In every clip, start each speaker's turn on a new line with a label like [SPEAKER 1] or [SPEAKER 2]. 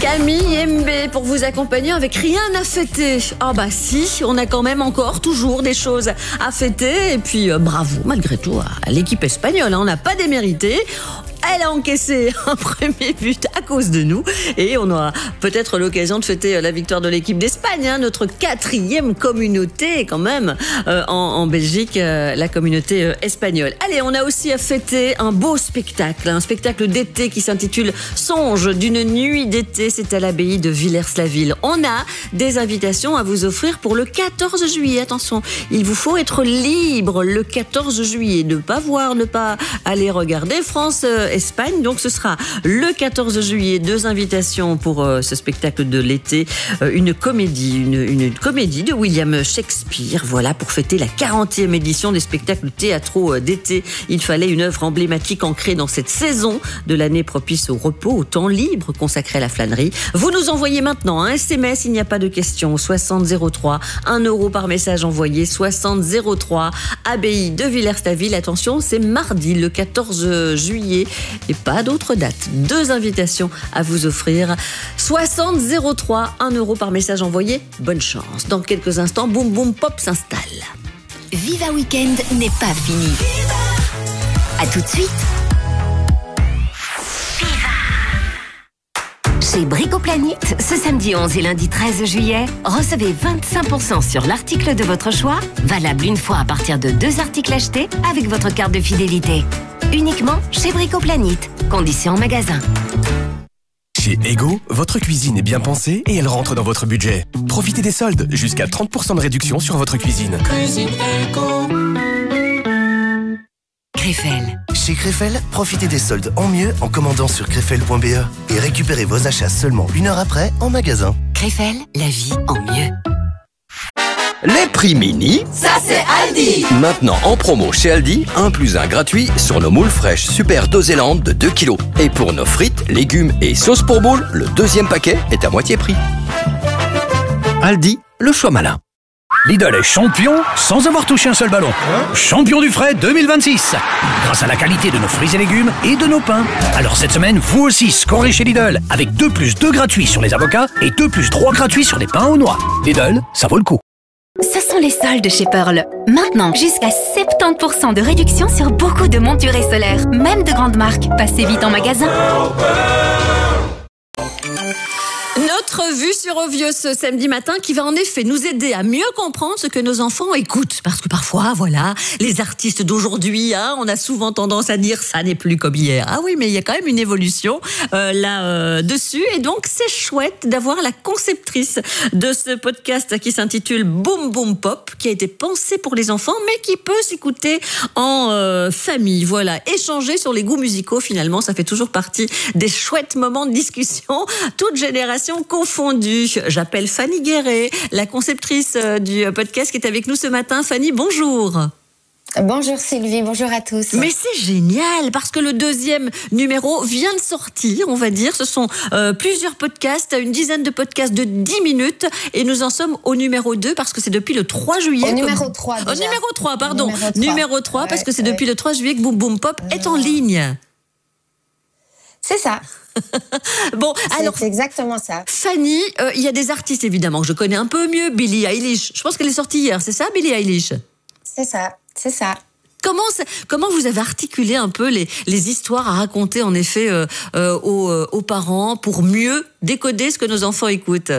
[SPEAKER 1] Camille Mbé pour vous accompagner avec rien à fêter. Ah bah si, on a quand même encore toujours des choses à fêter. Et puis bravo malgré tout à l'équipe espagnole, on n'a pas démérité. Elle a encaissé un premier but à cause de nous et on aura peut-être l'occasion de fêter la victoire de l'équipe d'Espagne, notre 4e communauté quand même en Belgique, la communauté espagnole. Allez, on a aussi à fêter un beau spectacle, un spectacle d'été qui s'intitule Songe d'une nuit d'été. C'est à l'abbaye de Villers-la-Ville. On a des invitations à vous offrir pour le 14 juillet. Attention, il vous faut être libre le 14 juillet, ne pas voir, ne pas aller regarder France-Espagne. Donc ce sera le 14 juillet, 2 invitations pour ce spectacle de l'été, une comédie de William Shakespeare, voilà, pour fêter la 40e édition des spectacles théâtraux d'été. Il fallait une œuvre emblématique ancrée dans cette saison de l'année propice au repos, au temps libre consacré à la flânerie. Vous nous envoyez maintenant un SMS, il n'y a pas de question, 6003, 1 euro par message envoyé, 6003, abbaye de Villers-la-Ville. Attention, c'est mardi le 14 juillet et pas d'autre date. 2 invitations à vous offrir, 6003, 1 euro par message envoyé. Bonne chance. Dans quelques instants, Boum Boum Pop s'installe.
[SPEAKER 2] Viva Weekend n'est pas fini. À tout de suite. Chez Bricoplanet, ce samedi 11 et lundi 13 juillet, recevez 25% sur l'article de votre choix, valable une fois à partir de 2 articles achetés avec votre carte de fidélité. Uniquement chez Bricoplanet. Conditions en magasin.
[SPEAKER 3] Chez Ego, votre cuisine est bien pensée et elle rentre dans votre budget. Profitez des soldes, jusqu'à 30% de réduction sur votre cuisine.
[SPEAKER 4] Cuisine Ego.
[SPEAKER 2] Krefel.
[SPEAKER 5] Chez Krefel, profitez des soldes en mieux en commandant sur krefel.be et récupérez vos achats seulement 1 heure après en magasin.
[SPEAKER 2] Krefel, la vie en mieux.
[SPEAKER 6] Les prix mini,
[SPEAKER 4] Ça c'est Aldi.
[SPEAKER 6] maintenant en promo chez Aldi, 1 + 1 gratuit sur nos moules fraîches Super Doséland de 2 kg. Et pour nos frites, légumes et sauces pour boules, le 2e paquet est à moitié prix. Aldi, le choix malin.
[SPEAKER 7] Lidl est champion sans avoir touché un seul ballon. Champion du frais 2026. Grâce à la qualité de nos fruits et légumes et de nos pains. Alors cette semaine, vous aussi scorez chez Lidl avec 2 + 2 gratuits sur les avocats et 2 + 3 gratuits sur les pains aux noix. Lidl, ça vaut le coup.
[SPEAKER 8] Ce sont les soldes chez Pearl. Maintenant, jusqu'à 70% de réduction sur beaucoup de montures solaires, même de grandes marques. Passez vite en magasin.
[SPEAKER 1] Notre vue sur Ovio ce samedi matin qui va en effet nous aider à mieux comprendre ce que nos enfants écoutent. Parce que parfois, voilà, les artistes d'aujourd'hui, on a souvent tendance à dire ça n'est plus comme hier. Ah oui, mais il y a quand même une évolution là-dessus. Et donc, c'est chouette d'avoir la conceptrice de ce podcast qui s'intitule Boum Boum Pop, qui a été pensé pour les enfants, mais qui peut s'écouter en famille. Voilà, échanger sur les goûts musicaux, finalement, ça fait toujours partie des chouettes moments de discussion, toute génération confondue. J'appelle Fanny Guéret, la conceptrice du podcast qui est avec nous ce matin. Fanny, bonjour.
[SPEAKER 9] Bonjour Sylvie, bonjour à tous.
[SPEAKER 1] Mais c'est génial parce que le 2e numéro vient de sortir, on va dire. Ce sont plusieurs podcasts, une dizaine de podcasts de 10 minutes et nous en sommes au numéro 2 parce que c'est depuis le 3 juillet.
[SPEAKER 9] Au numéro 3 déjà.
[SPEAKER 1] Numéro 3, pardon. Numéro 3 parce que c'est depuis le 3 juillet que Boum Boum Pop est en ligne.
[SPEAKER 9] C'est ça.
[SPEAKER 1] Bon, alors
[SPEAKER 9] c'est exactement ça.
[SPEAKER 1] Fanny, il y a des artistes évidemment que je connais un peu mieux. Billie Eilish, je pense qu'elle est sortie hier, c'est ça, Billie Eilish?
[SPEAKER 9] C'est ça, c'est ça.
[SPEAKER 1] Comment vous avez articulé un peu les histoires à raconter en effet aux parents pour mieux décoder ce que nos enfants écoutent?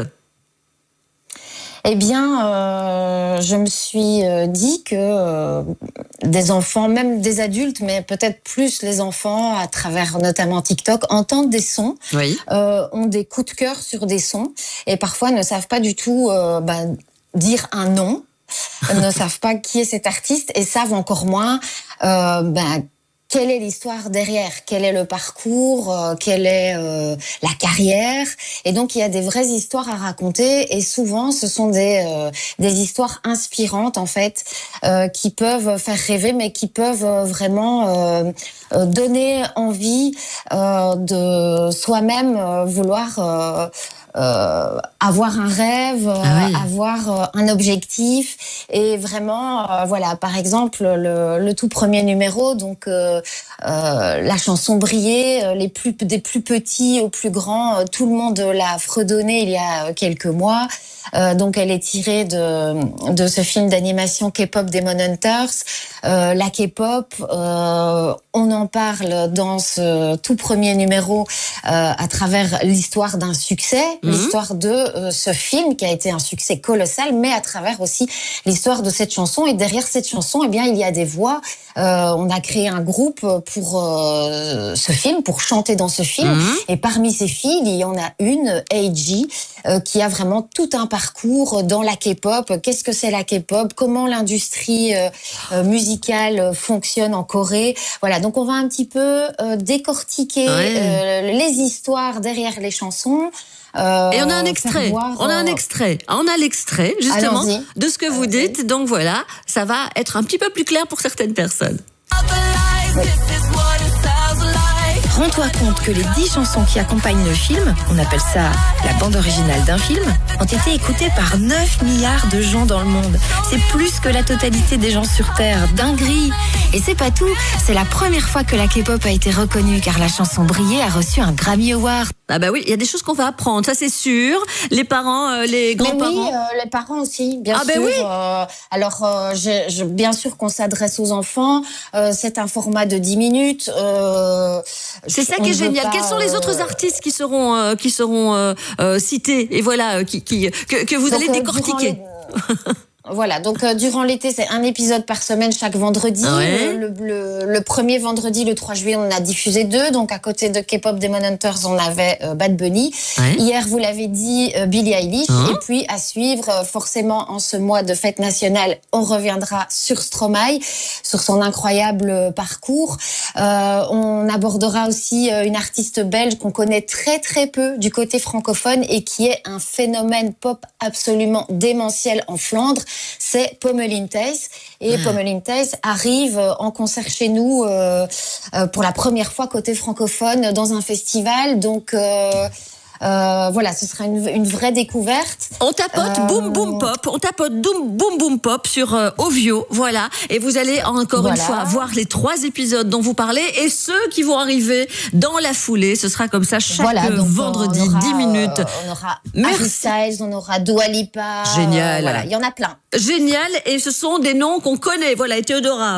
[SPEAKER 9] Eh bien, je me suis dit que des enfants, même des adultes, mais peut-être plus les enfants, à travers notamment TikTok, entendent des sons,
[SPEAKER 1] oui.
[SPEAKER 9] Ont des coups de cœur sur des sons, et parfois ne savent pas du tout dire un nom, ne savent pas qui est cet artiste, et savent encore moins quelle est l'histoire derrière, quel est le parcours, quelle est la carrière. Et donc, il y a des vraies histoires à raconter. Et souvent, ce sont des histoires inspirantes, en fait, qui peuvent faire rêver, mais qui peuvent vraiment donner envie de soi-même vouloir... avoir un rêve, avoir un objectif et vraiment, voilà, par exemple le tout premier numéro, donc la chanson brillait, des plus petits aux plus grands, tout le monde l'a fredonnée il y a quelques mois. Donc elle est tirée de ce film d'animation K-pop Demon Hunters. La K-pop, on en parle dans ce tout premier numéro à travers l'histoire d'un succès, l'histoire de ce film qui a été un succès colossal, mais à travers aussi l'histoire de cette chanson. Et derrière cette chanson, eh bien, il y a des voix. On a créé un groupe pour ce film, pour chanter dans ce film. Et parmi ces filles, il y en a une, AG, qui a vraiment tout un parcours dans la K-pop. Qu'est-ce que c'est la K-pop? Comment l'industrie musicale fonctionne en Corée? Voilà, donc on va un petit peu décortiquer les histoires derrière les chansons.
[SPEAKER 1] Et on a un extrait. On a l'extrait justement de ce que vous dites. Donc voilà, ça va être un petit peu plus clair pour certaines personnes.
[SPEAKER 10] Rends-toi compte que les 10 chansons qui accompagnent le film, on appelle ça la bande originale d'un film, ont été écoutées par 9 milliards de gens dans le monde. C'est plus que la totalité des gens sur Terre. Dinguerie! Et c'est pas tout, c'est la première fois que la K-pop a été reconnue car la chanson Briller a reçu un Grammy Award.
[SPEAKER 1] Ah bah oui, il y a des choses qu'on va apprendre, ça c'est sûr. Les parents, les grands-parents.
[SPEAKER 9] Mais oui, les parents aussi, bien sûr.
[SPEAKER 1] Oui.
[SPEAKER 9] Alors, bien sûr qu'on s'adresse aux enfants. C'est un format de 10 minutes.
[SPEAKER 1] C'est ça qui est génial. Quels sont les autres artistes qui seront cités et voilà que vous allez décortiquer?
[SPEAKER 9] Voilà, donc durant l'été, c'est un épisode par semaine chaque vendredi. Le premier vendredi, le 3 juillet, on a diffusé 2. Donc à côté de K-pop Demon Hunters, on avait Bad Bunny. Hier, vous l'avez dit, Billie Eilish. Et puis à suivre, forcément, en ce mois de fête nationale, on reviendra sur Stromae, sur son incroyable parcours. On abordera aussi une artiste belge qu'on connaît très très peu du côté francophone et qui est un phénomène pop absolument démentiel en Flandre. C'est Pommelien Thijs. Et Pommelien Thijs arrive en concert chez nous pour la première fois côté francophone dans un festival. Donc voilà, ce sera une vraie découverte.
[SPEAKER 1] On tapote Boom Boom Pop, Boom Boom Pop sur Ovio, voilà. Et vous allez encore une fois voir les 3 épisodes dont vous parlez et ceux qui vont arriver dans la foulée. Ce sera comme ça chaque vendredi, 10 minutes.
[SPEAKER 9] On aura Harry Styles, on aura Dua Lipa.
[SPEAKER 1] Génial.
[SPEAKER 9] Voilà, il y en a plein.
[SPEAKER 1] Génial, et ce sont des noms qu'on connaît. Voilà, et Théodora,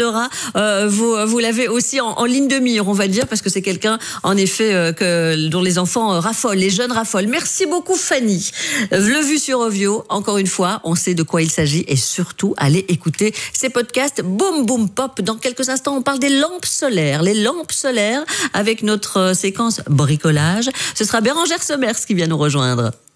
[SPEAKER 1] vous l'avez aussi en ligne de mire, on va dire, parce que c'est quelqu'un, en effet, dont les enfants raffolent, les jeunes raffolent. Merci beaucoup, Fanny. Le vu sur Ovio, encore une fois, on sait de quoi il s'agit, et surtout, allez écouter ces podcasts Boom Boom Pop. Dans quelques instants, on parle des lampes solaires, les lampes solaires, avec notre séquence bricolage. Ce sera Bérangère Somers qui vient nous rejoindre.